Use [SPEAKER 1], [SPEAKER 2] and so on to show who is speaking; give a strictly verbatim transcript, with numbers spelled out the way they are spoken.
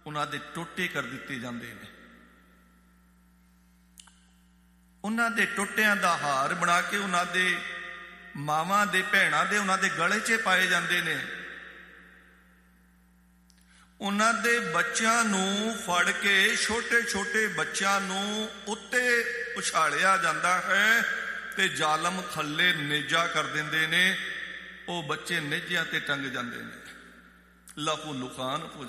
[SPEAKER 1] ਉਹਨਾਂ ਦੇ ਟੋਟੇ ਕਰ ਦਿੱਤੇ ਜਾਂਦੇ ਨੇ। ਉਹਨਾਂ ਦੇ ਟੋਟਿਆਂ ਦਾ ਹਾਰ ਬਣਾ ਕੇ ਉਹਨਾਂ ਦੇ ਮਾਵਾਂ ਦੇ ਭੈਣਾਂ ਦੇ ਉਹਨਾਂ ਦੇ ਗਲੇ 'ਚ ਪਾਏ ਜਾਂਦੇ ਨੇ। ਉਹਨਾਂ ਦੇ ਬੱਚਿਆਂ ਨੂੰ ਫੜ ਕੇ, ਛੋਟੇ ਛੋਟੇ ਬੱਚਿਆਂ ਨੂੰ ਉੱਤੇ ਉਛਾਲਿਆ ਜਾਂਦਾ ਹੈ ਤੇ ਜ਼ਾਲਮ ਥੱਲੇ ਨੇਜਾ ਕਰ ਦਿੰਦੇ ਨੇ। ਉਹ ਬੱਚੇ ਨੇਜਿਆਂ ਤੇ ਟੰਗ ਜਾਂਦੇ ਨੇ, ਲਹੂ ਲੁਹਾਨ ਹੋ